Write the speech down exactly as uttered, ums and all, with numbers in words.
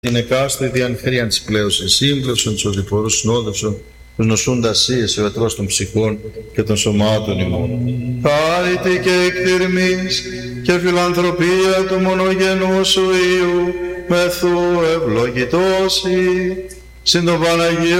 την εκάστοτε διάν χρήαν της πλέωσης, σύμπλευσον τους οδηφορούς συνόδευσον, τους νοσούντας σύες, ο ιατρός των ψυχών και των σωμάτων ημών. Χάρητη και εκτιρμής και φιλανθρωπία του μονογενού σου Υιού, μεθού ευλογητώσει, συν τον Παναγίο